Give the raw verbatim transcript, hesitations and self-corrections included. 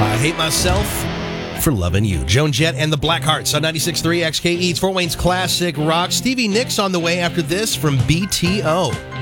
I hate myself for loving you. Joan Jett and the Blackhearts on ninety-six point three X K E. It's Fort Wayne's classic rock. Stevie Nicks on the way after this from B T O.